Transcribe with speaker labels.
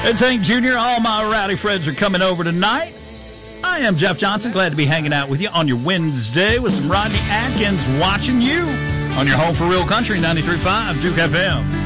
Speaker 1: It's Hank Jr. All my rowdy friends are coming over tonight. I am Jeff Johnson. Glad to be hanging out with you on your Wednesday with some Rodney Atkins watching you on your home for real country, 93.5 Duke FM.